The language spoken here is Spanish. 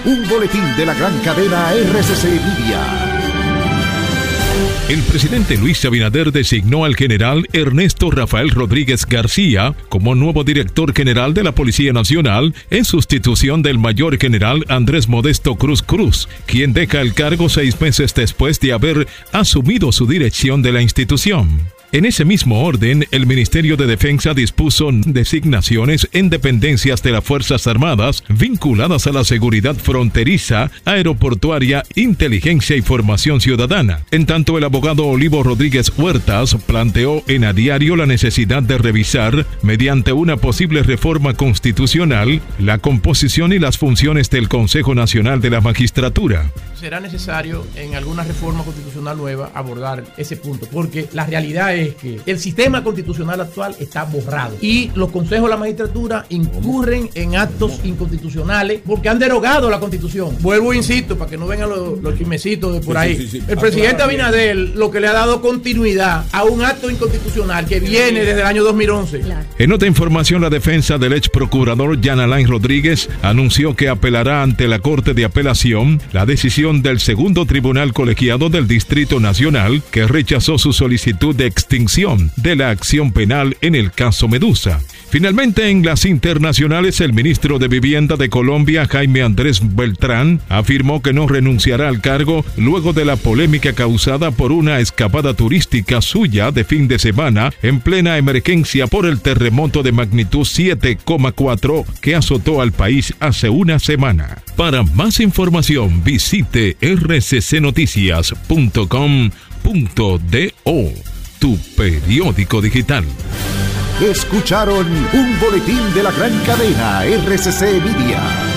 un boletín de la gran cadena RCC Media. El presidente Luis Abinader designó al general Ernesto Rafael Rodríguez García como nuevo director general de la Policía Nacional en sustitución del mayor general Andrés Modesto Cruz Cruz, quien deja el cargo 6 meses después de haber asumido su dirección de la institución. En ese mismo orden, el Ministerio de Defensa dispuso designaciones en dependencias de las Fuerzas Armadas vinculadas a la seguridad fronteriza, aeroportuaria, inteligencia y formación ciudadana. En tanto, el abogado Olivo Rodríguez Huertas planteó en A Diario la necesidad de revisar, mediante una posible reforma constitucional, la composición y las funciones del Consejo Nacional de la Magistratura. Será necesario en alguna reforma constitucional nueva abordar ese punto, porque la realidad es que el sistema constitucional actual está borrado y los consejos de la magistratura incurren en actos inconstitucionales porque han derogado la Constitución. Vuelvo e insisto, para que no vengan los chismecitos de por ahí. Sí. El presidente Abinader lo que le ha dado continuidad a un acto inconstitucional que viene desde el año 2011. Claro. En otra información, la defensa del ex procurador Jan Alain Rodríguez anunció que apelará ante la Corte de Apelación la decisión del segundo tribunal colegiado del Distrito Nacional que rechazó su solicitud de extinción de la acción penal en el caso Medusa. Finalmente, en las internacionales, el ministro de Vivienda de Colombia, Jaime Andrés Beltrán, afirmó que no renunciará al cargo luego de la polémica causada por una escapada turística suya de fin de semana en plena emergencia por el terremoto de magnitud 7,4 que azotó al país hace una semana. Para más información, visite rccnoticias.com.do, tu periódico digital. Escucharon un boletín de la gran cadena RCC Media.